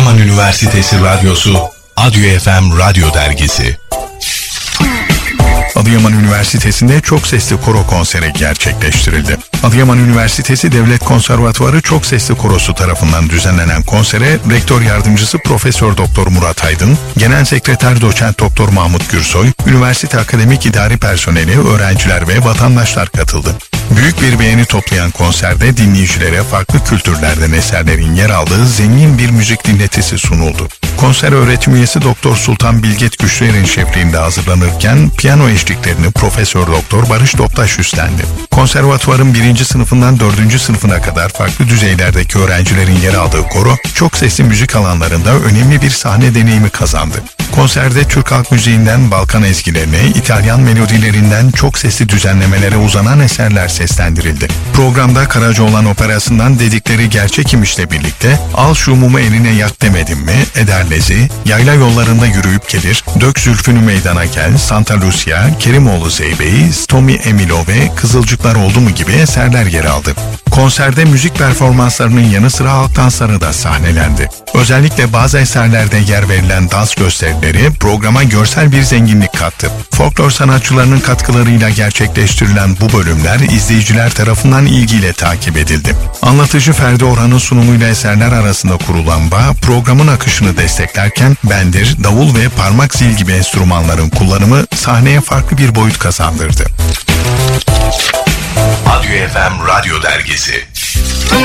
Adıyaman Üniversitesi Radyosu, Adyo FM Radyo Dergisi. Adıyaman Üniversitesi'nde çok sesli koro konseri gerçekleştirildi. Adıyaman Üniversitesi Devlet Konservatuvarı Çok Sesli Korosu tarafından düzenlenen konsere Rektör Yardımcısı Profesör Doktor Murat Aydın, Genel Sekreter Doçent Doktor Mahmut Gürsoy, üniversite akademik idari personeli, öğrenciler ve vatandaşlar katıldı. Büyük bir beğeni toplayan konserde dinleyicilere farklı kültürlerden eserlerin yer aldığı zengin bir müzik dinletisi sunuldu. Konser öğretim üyesi Doktor Sultan Bilget Güçlüer'in şefliğinde hazırlanırken piyano eşliklerini Profesör Doktor Barış Toptaş üstlendi. Konservatuvarın 1. sınıfından 4. sınıfına kadar farklı düzeylerdeki öğrencilerin yer aldığı koro, çok sesli müzik alanlarında önemli bir sahne deneyimi kazandı. Konserde Türk halk müziğinden Balkan ezgilerine, İtalyan melodilerinden çok sesli düzenlemelere uzanan eserler seslendirildi. Programda Karacaoğlan Operası'ndan Dedikleri Gerçek İmiş'le birlikte Al Şu Mumu Eline Yak Demedim Mi, Ederlezi, Yayla Yollarında Yürüyüp Gelir, Dök Zülfünü Meydana Gel, Santa Lucia, Kerimoğlu Zeybe'yi, Stomi Emilo ve Kızılcıklar Oldu Mu gibi eserler yer aldı. Konserde müzik performanslarının yanı sıra halk dansları da sahnelendi. Özellikle bazı eserlerde yer verilen dans gösterileri programa görsel bir zenginlik kattı. Folklor sanatçılarının katkılarıyla gerçekleştirilen bu bölümler izleyiciler tarafından ilgiyle takip edildi. Anlatıcı Ferdi Orhan'ın sunumuyla eserler arasında kurulan bağ programın akışını desteklerken bendir, davul ve parmak zil gibi enstrümanların kullanımı sahneye farklı bir boyut kazandırdı. Adyo FM Radyo Dergisi.